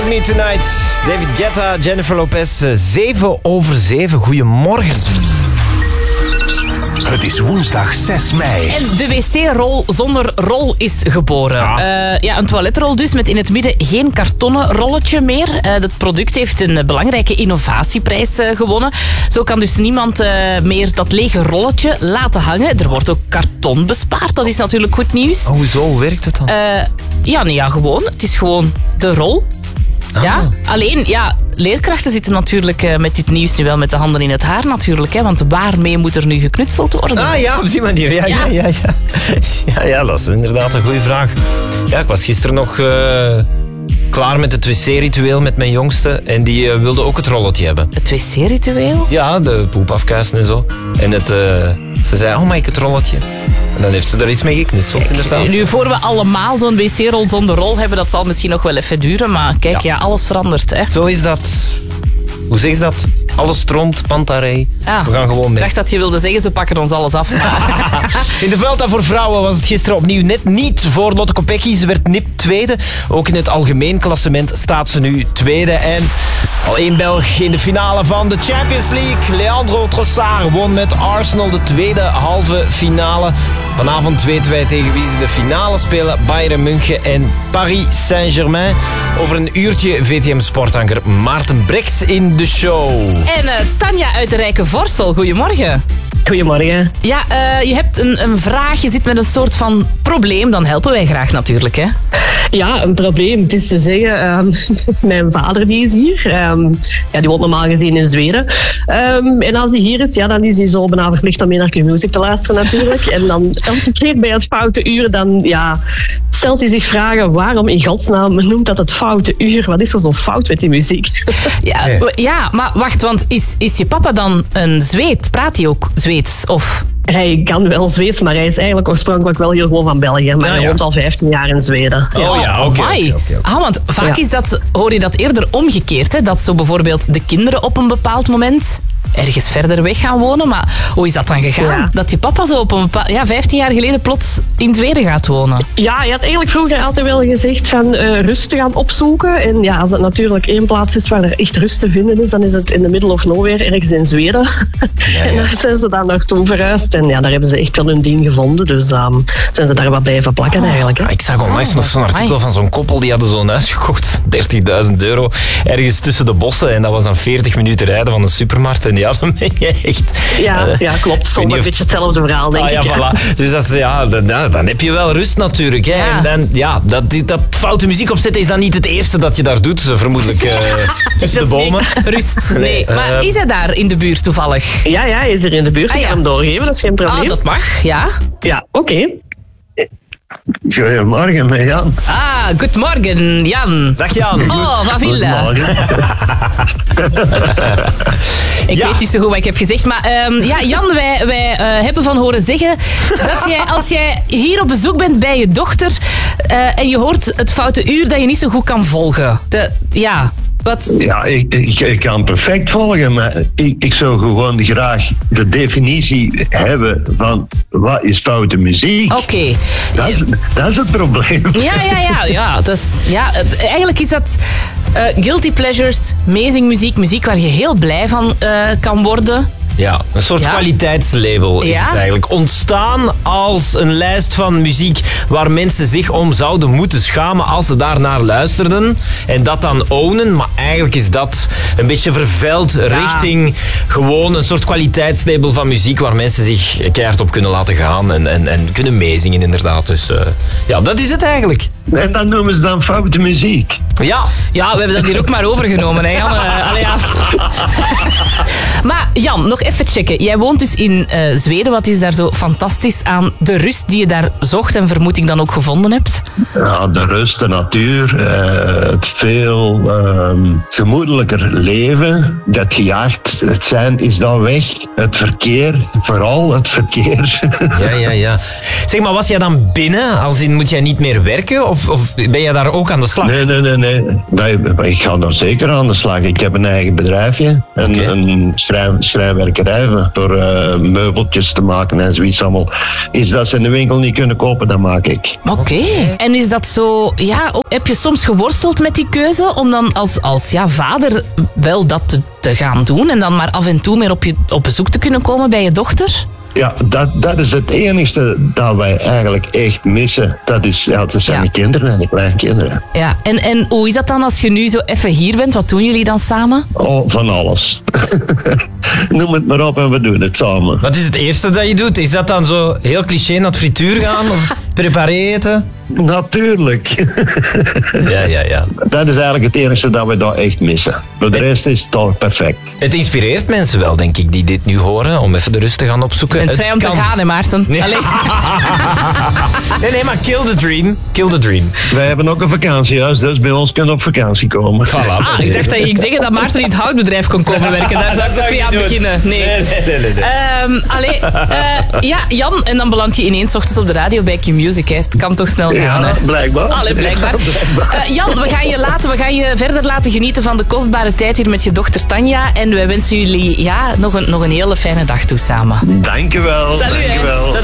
With Me Tonight. David Guetta, Jennifer Lopez, 7:07. Goedemorgen. Het is woensdag 6 mei. En de wc-rol zonder rol is geboren. Een toiletrol dus, met in het midden geen kartonnen rolletje meer. Het product heeft een belangrijke innovatieprijs gewonnen. Zo kan dus niemand meer dat lege rolletje laten hangen. Er wordt ook karton bespaard, dat is natuurlijk goed nieuws. Oh, hoezo? Hoe werkt het dan? Gewoon. Het is gewoon de rol. Ja, alleen, leerkrachten zitten natuurlijk met dit nieuws nu wel met de handen in het haar natuurlijk. Hè, want waarmee moet er nu geknutseld worden? Ah ja, op die manier. Ja, dat is inderdaad een goede vraag. Ja, ik was gisteren nog klaar met het wc-ritueel met mijn jongste. En die wilde ook het rolletje hebben. Het wc-ritueel? Ja, de poep afkuisen en zo. En ze zei, mag ik het rolletje? En dan heeft ze er iets mee geknutseld, inderdaad. Nu, voor we allemaal zo'n wc-rol zonder rol hebben, dat zal misschien nog wel even duren. Maar kijk, alles verandert. Hè. Zo is dat. Hoe zeg je dat? Alles stroomt, pantarei. We gaan gewoon mee. Ik dacht dat je wilde zeggen, ze pakken ons alles af. In de Vuelta voor vrouwen was het gisteren opnieuw net niet voor Lotte Kopecky. Ze werd nipt tweede. Ook in het algemeen klassement staat ze nu tweede. En al één Belg in de finale van de Champions League. Leandro Trossard won met Arsenal de tweede halve finale. Vanavond weten wij tegen wie ze de finale spelen. Bayern München en Paris Saint-Germain. Over een uurtje VTM-sportanker Maarten Breks in de show. En Tanja uit de Rijke Vorsel, goedemorgen. Goedemorgen. Ja, je hebt een vraag, je zit met een soort van probleem. Dan helpen wij graag natuurlijk, hè? Ja, een probleem. Het is te zeggen, mijn vader die is hier. Die woont normaal gezien in Zweden. En als hij hier is, dan is hij zo bijna verplicht om mee naar Q-Music te luisteren natuurlijk. En dan elke keer bij het foute uur, dan stelt hij zich vragen waarom in godsnaam noemt dat het foute uur? Wat is er zo fout met die muziek? Ja, maar wacht, want is je papa dan een Zweed? Praat hij ook Zweeds? Of... Hij kan wel Zweeds, maar hij is eigenlijk oorspronkelijk wel hier gewoon van België. Maar hij woont al 15 jaar in Zweden. Oké. Want vaak hoor je dat eerder omgekeerd. Hè? Dat zo bijvoorbeeld de kinderen op een bepaald moment ergens verder weg gaan wonen. Maar hoe is dat dan gegaan? Ja. Dat je papa zo op een 15 jaar geleden plots in Zweden gaat wonen? Ja, je had eigenlijk vroeger altijd wel gezegd van rust te gaan opzoeken. En als het natuurlijk één plaats is waar er echt rust te vinden is, dan is het in the middle of nowhere, ergens in Zweden. En daar zijn ze dan naartoe verhuisd. En daar hebben ze echt wel hun ding gevonden. Dus zijn ze daar wat blijven plakken eigenlijk. Hè. Ik zag onlangs nog zo'n artikel van zo'n koppel. Die hadden zo'n huis gekocht voor €30.000. Ergens tussen de bossen. En dat was dan 40 minuten rijden van een supermarkt. En dan ben je echt... Ja, klopt. Soms een beetje hetzelfde verhaal, denk ik. Voilà. Dus dan heb je wel rust natuurlijk. Hè. Ja. En dan, dat foute muziek opzetten is dan niet het eerste dat je daar doet. Vermoedelijk tussen de bomen. Rust, nee. Maar is hij daar in de buurt toevallig? Ja, hij is er in de buurt. Ik ga hem doorgeven, dat is geen probleem. Dat mag, ja. Ja, oké. Goedemorgen, met Jan. Goedemorgen, Jan. Dag Jan. Oh, wat wil je? Ik weet niet zo goed wat ik heb gezegd, maar Jan, wij hebben van horen zeggen dat als jij hier op bezoek bent bij je dochter en je hoort het foute uur, dat je niet zo goed kan volgen. Wat? Ja, ik kan perfect volgen, maar ik zou gewoon graag de definitie hebben van wat is foute muziek. Oké. Dat is het probleem. Ja. Eigenlijk is dat guilty pleasures, amazing muziek waar je heel blij van kan worden. Ja, een soort kwaliteitslabel is het eigenlijk. Ontstaan als een lijst van muziek waar mensen zich om zouden moeten schamen als ze daarnaar luisterden. En dat dan ownen. Maar eigenlijk is dat een beetje vervuild richting gewoon een soort kwaliteitslabel van muziek waar mensen zich keihard op kunnen laten gaan en kunnen meezingen inderdaad. Dus dat is het eigenlijk. En dat noemen ze dan foute muziek. Ja, we hebben dat hier ook maar overgenomen, hè Jan. Maar Jan, nog even checken. Jij woont dus in Zweden. Wat is daar zo fantastisch aan de rust die je daar zocht en vermoed ik dan ook gevonden hebt? Ja, de rust, de natuur, het veel gemoedelijker leven. Dat gejaagd het zijn is dan weg. Het verkeer, vooral het verkeer. Ja. Zeg maar, was jij dan binnen? Als in, moet jij niet meer werken? Of ben je daar ook aan de slag? Nee. Ik ga daar zeker aan de slag. Ik heb een eigen bedrijfje. Een schrijnwerkerij voor meubeltjes te maken en zoiets allemaal. Iets dat ze in de winkel niet kunnen kopen, dat maak ik. Oké. En is dat zo... Ja, heb je soms geworsteld met die keuze om dan als vader wel dat te gaan doen en dan maar af en toe meer op bezoek te kunnen komen bij je dochter? Ja, dat is het enigste dat wij eigenlijk echt missen. Dat zijn de kinderen en de kleinkinderen. Ja, en hoe is dat dan als je nu zo even hier bent? Wat doen jullie dan samen? Oh, van alles. Noem het maar op en we doen het samen. Wat is het eerste dat je doet? Is dat dan zo heel cliché naar het frituur gaan? Of prepareren? Natuurlijk. Ja. Dat is eigenlijk het enige dat we daar echt missen. Voor de rest is het toch perfect. Het inspireert mensen wel, denk ik, die dit nu horen, om even de rust te gaan opzoeken. Je bent vrij om te gaan, hè, Maarten? Nee. Allee. nee, maar kill the dream. Kill the dream. Wij hebben ook een vakantiehuis, dus bij ons kunnen op vakantie komen. Voilà. Ik dacht dat je ging zeggen dat Maarten in het houtbedrijf kon komen werken. Daar zou ik toch mee aan beginnen. Nee. Ja, Jan, en dan beland je ineens 's ochtends op de radio bij Q-Music. Hè. Het kan toch snel gaan, hè? Blijkbaar. Blijkbaar. Jan, we gaan je verder laten genieten van de kostbare tijd hier met je dochter Tanja. En wij wensen jullie nog een hele fijne dag toe samen. Dankjewel. Salut, dankjewel.